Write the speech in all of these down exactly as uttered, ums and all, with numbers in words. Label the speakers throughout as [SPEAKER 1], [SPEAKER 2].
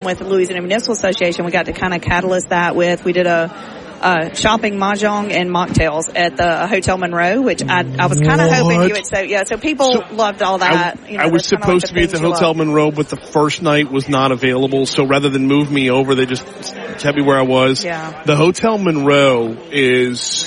[SPEAKER 1] with the Louisiana Municipal Association, we got to kind of catalyst that with, we did a Uh, shopping mahjong and mocktails at the Hotel Monroe, which I, I was kind of hoping you would say. Yeah, so people
[SPEAKER 2] so
[SPEAKER 1] loved all that.
[SPEAKER 2] I,
[SPEAKER 1] you know,
[SPEAKER 2] I was supposed like to be at the Hotel Monroe, but the first night was not available. So rather than move me over, they just kept me where I was.
[SPEAKER 1] Yeah.
[SPEAKER 2] The Hotel Monroe is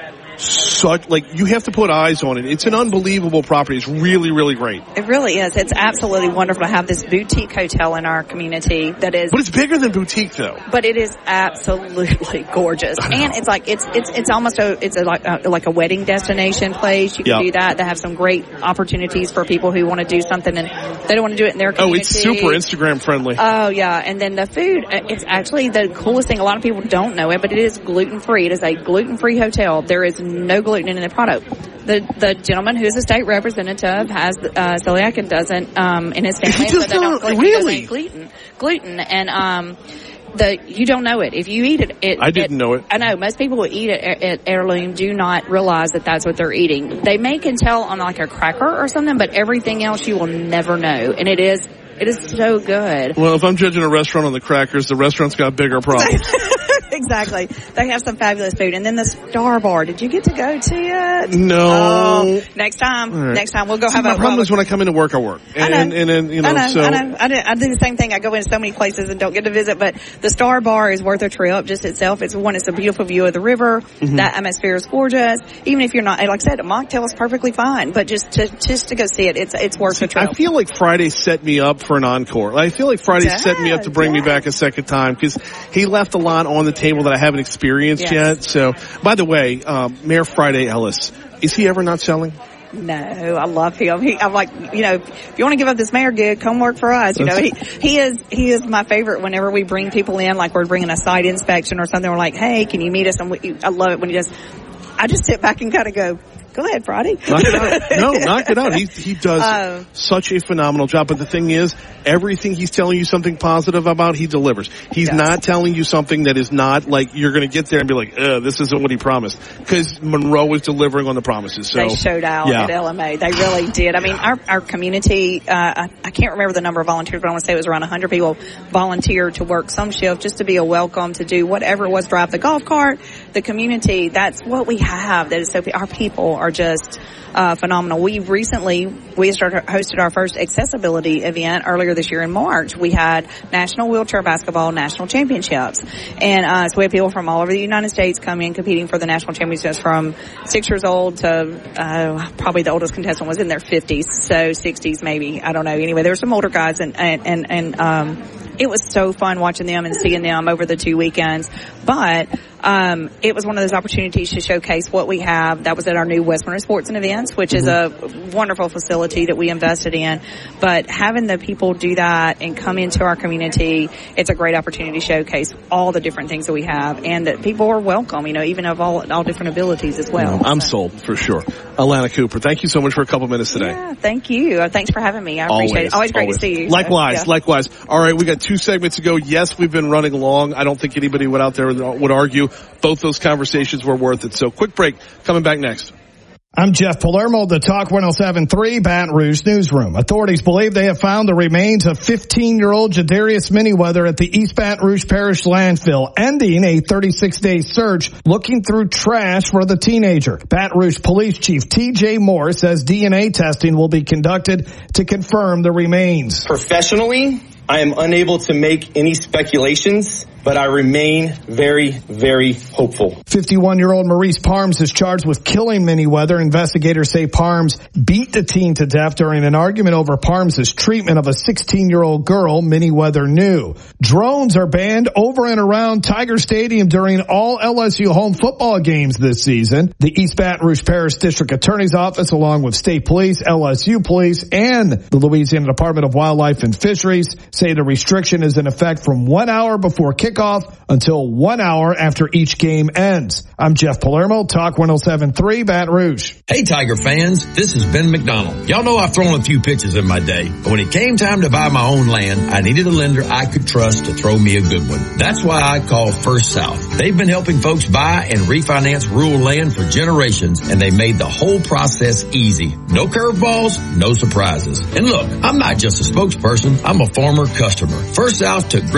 [SPEAKER 2] such, like, you have to put eyes on it. It's an unbelievable property. It's really, really great.
[SPEAKER 1] It really is. It's absolutely wonderful to have this boutique hotel in our community that is.
[SPEAKER 2] But it's bigger than boutique, though.
[SPEAKER 1] But it is absolutely gorgeous, and it's like it's it's it's almost a it's a, like a, like a wedding destination place. You can
[SPEAKER 2] yep.
[SPEAKER 1] do that. They have some great opportunities for people who want to do something and they don't want to do it in their community.
[SPEAKER 2] Oh, it's super Instagram friendly.
[SPEAKER 1] Oh yeah, and then the food. It's actually the coolest thing. A lot of people don't know it, but it is gluten free. It is a gluten free hotel. There is no gluten in the product. The the gentleman who's a state representative has uh, celiac and doesn't um, in his family, but they don't gluten,
[SPEAKER 2] really
[SPEAKER 1] gluten gluten and um the you don't know it if you eat it. it
[SPEAKER 2] I didn't
[SPEAKER 1] it,
[SPEAKER 2] know it.
[SPEAKER 1] I know most people who eat it at, at Heirloom do not realize that that's what they're eating. They may can tell on like a cracker or something, but everything else you will never know, and it is it is so good.
[SPEAKER 2] Well, if I'm judging a restaurant on the crackers, the restaurant's got bigger problems.
[SPEAKER 1] Exactly. They have some fabulous food. And then the Star Bar. Did you get to go to it?
[SPEAKER 2] No.
[SPEAKER 1] Oh, next time. Right. Next time we'll go
[SPEAKER 2] See,
[SPEAKER 1] have
[SPEAKER 2] my
[SPEAKER 1] a...
[SPEAKER 2] My problem is when I come into work, I work. And,
[SPEAKER 1] I know.
[SPEAKER 2] And, and, and you know,
[SPEAKER 1] I know.
[SPEAKER 2] so...
[SPEAKER 1] I know. I do, I do the same thing. I go into so many places and don't get to visit. But the Star Bar is worth a trip just itself. It's one, it's a beautiful view of the river. Mm-hmm. That atmosphere is gorgeous. Even if you're not... Like I said, a mocktail is perfectly fine. But just to just to go see it, it's it's worth
[SPEAKER 2] see,
[SPEAKER 1] a trip.
[SPEAKER 2] I feel like Friday set me up for an encore. I feel like Friday
[SPEAKER 1] yeah,
[SPEAKER 2] set me up to bring
[SPEAKER 1] yeah.
[SPEAKER 2] me back a second time because he left a lot on the table that I haven't experienced
[SPEAKER 1] yes.
[SPEAKER 2] yet. So, by the way, um, Mayor Friday Ellis, is he ever not selling?
[SPEAKER 1] No, I love him. He, I'm like, you know, if you want to give up this mayor gig, come work for us. You know, he, he is, he is my favorite whenever we bring people in, like we're bringing a site inspection or something. We're like, hey, can you meet us? And we, I love it when he just, I just sit back and kind of go, go ahead, Friday.
[SPEAKER 2] Knock it out. No, knock it out. He, he does uh, such a phenomenal job. But the thing is, everything he's telling you something positive about, he delivers. He's yes. not telling you something that is not like you're going to get there and be like, uh, this isn't what he promised. Because Monroe was delivering on the promises. So
[SPEAKER 1] they showed out
[SPEAKER 2] yeah.
[SPEAKER 1] at L M A. They really did. I mean, our, our community, uh, I, I can't remember the number of volunteers, but I want to say it was around one hundred people volunteered to work some shift just to be a welcome, to do whatever it was, drive the golf cart, the community. That's what we have. That is so, our people are just uh, phenomenal. We recently, we started, hosted our first accessibility event earlier this year in March. We had National Wheelchair Basketball National Championships. And uh, so we had people from all over the United States come in competing for the National Championships from six years old to uh, probably the oldest contestant was in their fifties, so sixties maybe. I don't know. Anyway, there were some older guys and, and, and, and um, it was so fun watching them and seeing them over the two weekends. But um, it was one of those opportunities to showcase what we have. That was at our new West Monroe Sports and Events, which mm-hmm. is a wonderful facility that we invested in. But having the people do that and come into our community, it's a great opportunity to showcase all the different things that we have, and that people are welcome, you know, even of all all different abilities as well.
[SPEAKER 2] I'm
[SPEAKER 1] so.
[SPEAKER 2] sold for sure. Alana Cooper, thank you so much for a couple minutes today.
[SPEAKER 1] Yeah, thank you. Uh, thanks for having me. I
[SPEAKER 2] always,
[SPEAKER 1] appreciate it. Always great
[SPEAKER 2] always.
[SPEAKER 1] to see you.
[SPEAKER 2] Likewise,
[SPEAKER 1] so, yeah.
[SPEAKER 2] likewise. All right, we got two segments to go. Yes, we've been running long. I don't think anybody would out there would argue. Both those conversations were worth it. So quick break. Coming back next.
[SPEAKER 3] I'm Jeff Palermo, the Talk one oh seven point three Baton Rouge Newsroom. Authorities believe they have found the remains of fifteen-year-old Jadarius Manyweather at the East Baton Rouge Parish landfill, ending a thirty-six day search looking through trash for the teenager. Baton Rouge Police Chief T J Moore says D N A testing will be conducted to confirm the remains.
[SPEAKER 4] Professionally, I am unable to make any speculations, but I remain very, very hopeful.
[SPEAKER 3] fifty-one-year-old Maurice Parms is charged with killing Manyweather. Investigators say Parms beat the teen to death during an argument over Parms' treatment of a sixteen-year-old girl Manyweather knew. Drones are banned over and around Tiger Stadium during all L S U home football games this season. The East Baton Rouge Parish District Attorney's Office, along with State Police, L S U Police, and the Louisiana Department of Wildlife and Fisheries, say the restriction is in effect from one hour before kickoff until one hour after each game ends. I'm Jeff Palermo, Talk one oh seven point three Baton Rouge.
[SPEAKER 5] Hey Tiger fans, this is Ben McDonald. Y'all know I've thrown a few pitches in my day, but when it came time to buy my own land, I needed a lender I could trust to throw me a good one. That's why I called First South. They've been helping folks buy and refinance rural land for generations, and they made the whole process easy. No curveballs, no surprises. And look, I'm not just a spokesperson, I'm a former customer. First South took